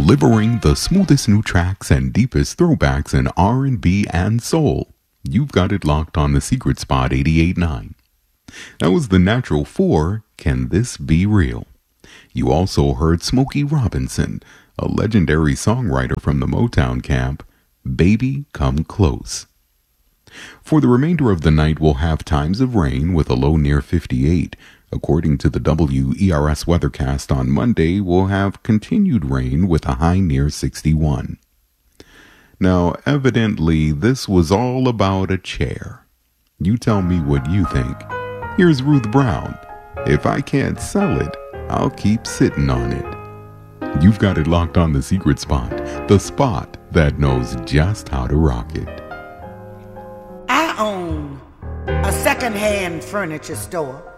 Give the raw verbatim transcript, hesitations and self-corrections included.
delivering the smoothest new tracks and deepest throwbacks in R and B and soul. You've got it locked on the Secret Spot eighty-eight point nine. That was The Natural for Can This Be Real? You also heard Smokey Robinson, a legendary songwriter from the Motown camp, Baby Come Close. For the remainder of the night, we'll have times of rain with a low near fifty-eight. According to the W E R S weathercast on Monday, we'll have continued rain with a high near sixty-one. Now, evidently, this was all about a chair. You tell me what you think. Here's Ruth Brown. If I can't sell it, I'll keep sitting on it. You've got it locked on the Secret Spot, the spot that knows just how to rock it. I own a second-hand furniture store.